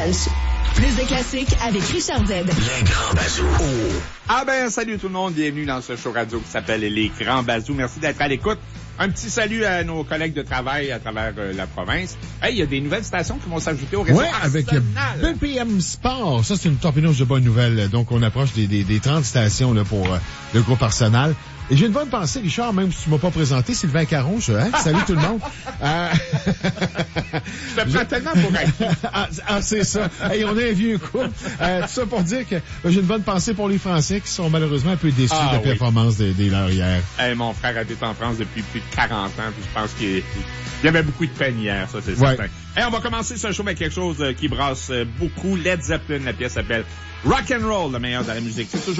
Punch. Plus de classiques avec Richard Z. Les Grands Bazous. Oh. Ah ben, salut tout le monde. Bienvenue dans ce show radio qui s'appelle Les Grands Bazous. Merci d'être à l'écoute. Un petit salut à nos collègues de travail à travers la province. Hey, il y a des nouvelles stations qui vont s'ajouter au réseau Arsenal. Avec BPM Sport. Ça, c'est une torpédose de bonnes nouvelles. Donc, on approche des 30 stations là, pour le groupe Arsenal. Et j'ai une bonne pensée, Richard, même si tu m'as pas présenté, Sylvain Caron, salut tout le monde. Je te prends tellement pour acquis. C'est ça. Hey, on est un vieux couple. Tout ça pour dire que j'ai une bonne pensée pour les Français qui sont malheureusement un peu déçus de la performance des leurs hier. Hey, mon frère habite en France depuis plus de 40 ans, puis je pense qu'il y avait beaucoup de peine hier, ça c'est certain. Hey, on va commencer ce show avec quelque chose qui brasse beaucoup. Led Zeppelin, la pièce s'appelle Rock and Roll, le meilleur de la musique. C'est toujours